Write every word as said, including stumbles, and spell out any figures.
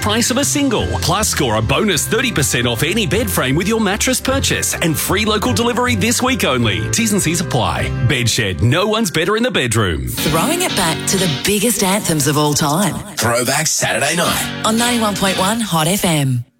price of a single. Plus, score a bonus thirty percent off any bed frame with your mattress purchase and free local delivery this week only. T's and C's apply. Bedshed, no one's better in the bedroom. Throwing it back to the biggest anthems of all time. Throwback Saturday night. On ninety-one point one Hot F M.